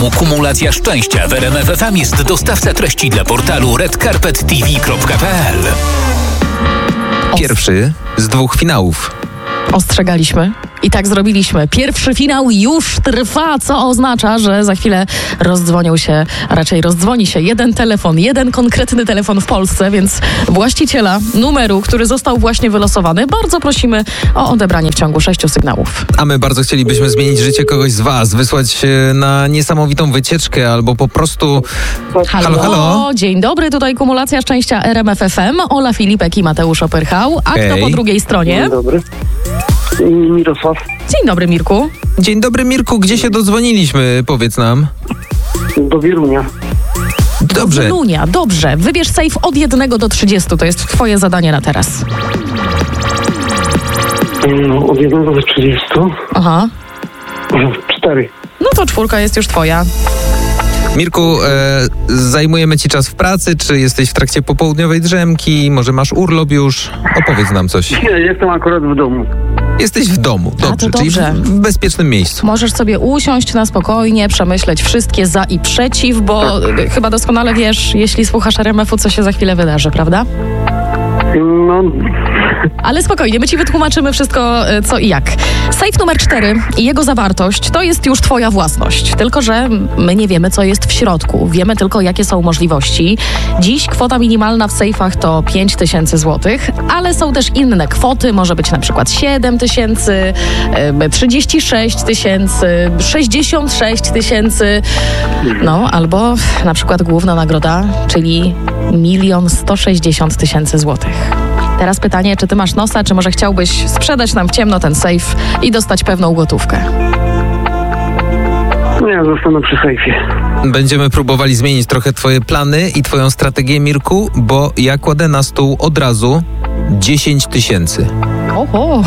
Kumulacja szczęścia w RMF FM jest dostawca treści dla portalu redcarpettv.pl. Pierwszy z 2 finałów. Ostrzegaliśmy i tak zrobiliśmy. Pierwszy finał już trwa, co oznacza, że za chwilę rozdzwoni się jeden telefon, jeden konkretny telefon w Polsce, więc właściciela numeru, który został właśnie wylosowany, bardzo prosimy o odebranie w ciągu 6 sygnałów. A my bardzo chcielibyśmy zmienić życie kogoś z was, wysłać na niesamowitą wycieczkę albo po prostu... Halo. Dzień dobry, tutaj Kumulacja Szczęścia RMF FM, Ola Filipek i Mateusz Opyrchał. A kto po drugiej stronie? Dzień dobry. Mirosław. Dzień dobry, Mirku. Dzień dobry, Mirku, gdzie się dodzwoniliśmy? Powiedz nam. Do Wielunia. Dobrze. Wielunia, dobrze. Wybierz safe od 1 do 30, to jest twoje zadanie na teraz. Od 1 do 30. Aha. 4. No to 4 jest już twoja. Mirku, zajmujemy ci czas w pracy, czy jesteś w trakcie popołudniowej drzemki, może masz urlop już? Opowiedz nam coś. Nie, jestem akurat w domu. Jesteś w domu, dobrze, to czyli dobrze. w bezpiecznym miejscu. Możesz sobie usiąść na spokojnie, przemyśleć wszystkie za i przeciw, bo chyba doskonale wiesz, jeśli słuchasz RMF-u, co się za chwilę wydarzy, prawda? No, Ale spokojnie, my ci wytłumaczymy wszystko co i jak. Safe numer 4 i jego zawartość to jest już twoja własność. Tylko że my nie wiemy, co jest w środku. Wiemy tylko, jakie są możliwości. Dziś kwota minimalna w sejfach to 5000 zł, ale są też inne kwoty. Może być na przykład 7000, 36 000, 66 000. No, albo na przykład główna nagroda, czyli 1 160 000 złotych. Teraz pytanie, czy ty masz nosa, czy może chciałbyś sprzedać nam w ciemno ten safe i dostać pewną gotówkę? nie, zostanę przy sejfie. Będziemy próbowali zmienić trochę twoje plany i twoją strategię, Mirku, bo ja kładę na stół od razu 10 000. Oho.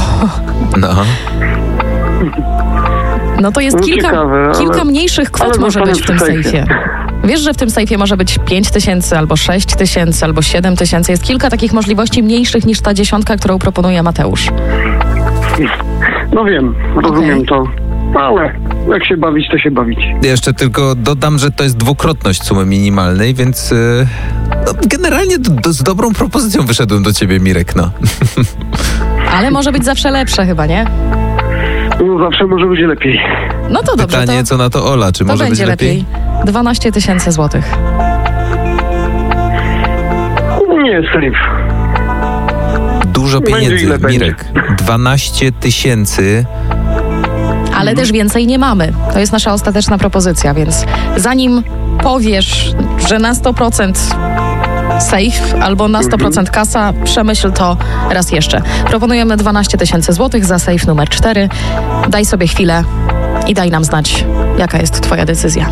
No to jest No kilka ciekawe, mniejszych kwot ale może być w tym zostanę przy sejfie. Wiesz, że w tym sejfie może być 5000, albo 6000, albo 7000. Jest kilka takich możliwości mniejszych niż ta 10, którą proponuje Mateusz. No wiem, rozumiem to. Ale jak się bawić, to się bawić. Jeszcze tylko dodam, że to jest dwukrotność sumy minimalnej, więc generalnie z dobrą propozycją wyszedłem do ciebie, Mirek, no. Ale może być zawsze lepsze chyba, nie? No zawsze może być lepiej. No to dobrze, Pytanie, co na to Ola, czy to może być będzie lepiej. 12 000 złotych. Nie, safe. Dużo Będzie pieniędzy, ile będzie. Mirek. 12 000. Ale też więcej nie mamy. To jest nasza ostateczna propozycja, więc zanim powiesz, że na 100% safe albo na 100% kasa, przemyśl to raz jeszcze. Proponujemy 12 000 złotych za safe numer 4. Daj sobie chwilę i daj nam znać, jaka jest twoja decyzja.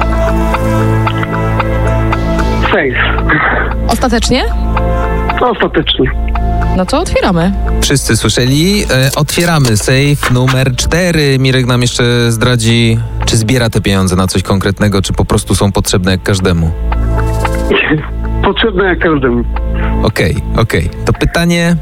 Safe. Ostatecznie? Ostatecznie. No to otwieramy. Wszyscy słyszeli? Otwieramy safe numer 4. Mirek nam jeszcze zdradzi, czy zbiera te pieniądze na coś konkretnego, czy po prostu są potrzebne jak każdemu. Potrzebne jak każdemu. Okej. To pytanie...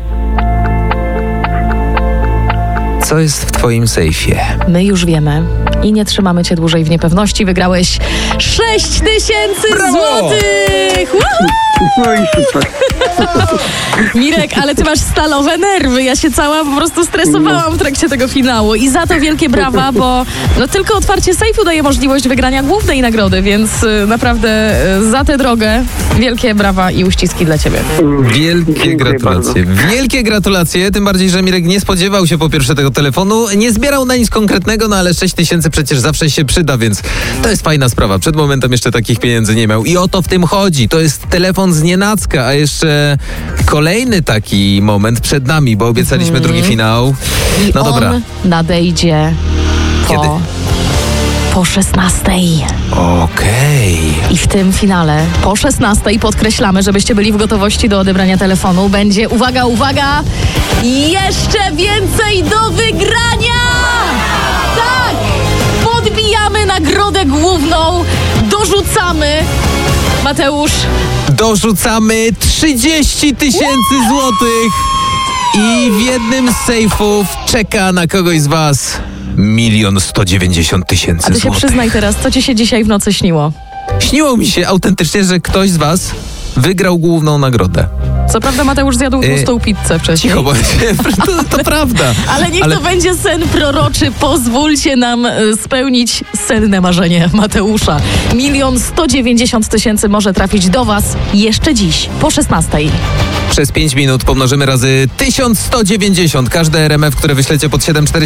Co jest w twoim sejfie? My już wiemy i nie trzymamy cię dłużej w niepewności. Wygrałeś 6 000 złotych! No i super. Mirek, ale ty masz stalowe nerwy. Ja się cała po prostu stresowałam w trakcie tego finału i za to wielkie brawa, bo no tylko otwarcie sejfu daje możliwość wygrania głównej nagrody, więc naprawdę za tę drogę wielkie brawa i uściski dla ciebie. Wielkie Dziękuję gratulacje. Wielkie gratulacje, tym bardziej, że Mirek nie spodziewał się po pierwsze tego telefonu, nie zbierał na nic konkretnego, no ale 6 000 przecież zawsze się przyda, więc to jest fajna sprawa. Przed momentem jeszcze takich pieniędzy nie miał i o to w tym chodzi. To jest telefon z nienacka, a jeszcze kolejny taki moment przed nami, bo obiecaliśmy drugi finał. No dobra. On nadejdzie Kiedy? po 16. Okej. I w tym finale po 16 podkreślamy, żebyście byli w gotowości do odebrania telefonu. Będzie, uwaga, jeszcze więcej do wygrania! Tak! Podbijamy nagrodę główną, dorzucamy. Mateusz. Dorzucamy 30 000 złotych. I w jednym z sejfów czeka na kogoś z was 1 190 000 A ty się złotych. przyznaj teraz, co ci się dzisiaj w nocy śniło? Śniło mi się autentycznie, że ktoś z was wygrał główną nagrodę. Co prawda Mateusz zjadł tłustą pizzę wcześniej. Cicho, bo to prawda. Ale niech to będzie sen proroczy. Pozwólcie nam spełnić senne marzenie Mateusza. 1 190 000 może trafić do was jeszcze dziś, po 16. Przez 5 minut pomnożymy razy 1190. Każde RMF, które wyślecie pod 740